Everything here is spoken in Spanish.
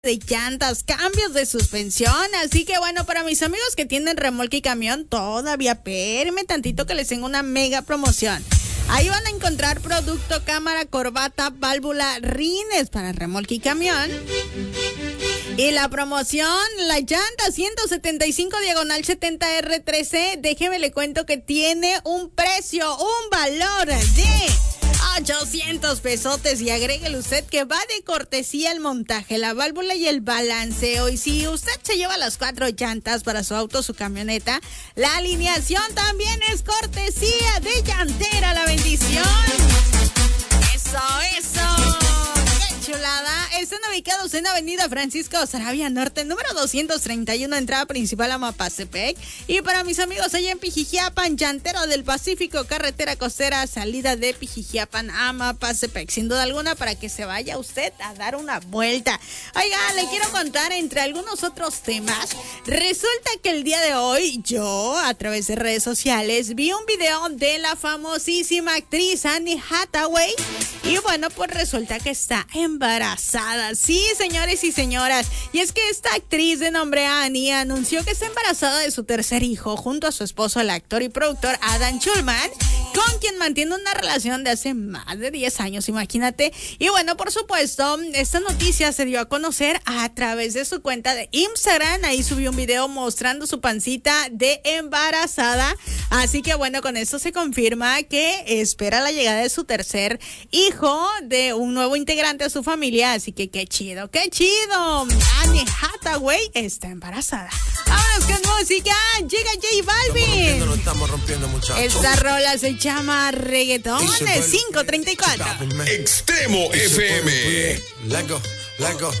de llantas, cambios de suspensión, así que bueno, para mis amigos que tienen remolque y camión, todavía espérenme tantito que les tengo una mega promoción. Ahí van a encontrar producto, cámara, corbata, válvula, rines para remolque y camión. Y la promoción, la llanta 175 diagonal 70 R13, déjeme le cuento que tiene un precio, un valor de 800 pesotes, y agréguele usted que va de cortesía el montaje, la válvula y el balanceo. Y si usted se lleva las 4 llantas para su auto, su camioneta, la alineación también es cortesía de Llantera La Bendición. Eso. ¡Qué chulada! Están ubicados en Avenida Francisco Saravia Norte, número 231, entrada principal a Mapastepec. Y para mis amigos allá en Pijijiapan, Llantera del Pacífico, carretera costera, salida de Pijijiapan a Mapastepec. Sin duda alguna, para que se vaya usted a dar una vuelta. Oiga, le quiero contar entre algunos otros temas. Resulta que el día de hoy, yo, a través de redes sociales, vi un video de la famosísima actriz Anne Hathaway. Y bueno, pues resulta que está embarazada. Sí, señores y señoras. Y es que esta actriz de nombre Annie anunció que está embarazada de su tercer hijo junto a su esposo, el actor y productor Adam Schulman, con quien mantiene una relación de hace más de 10 años, imagínate. Y bueno, por supuesto, esta noticia se dio a conocer a través de su cuenta de Instagram. Ahí subió un video mostrando su pancita de embarazada. Así que bueno, con esto se confirma que espera la llegada de su tercer hijo, de un nuevo integrante a su familia. Así que qué chido. Anne Hathaway está embarazada. Vámonos con música. Llega J Balvin. Esta rola se llama Reggaetón de 534. Extremo FM. Let go.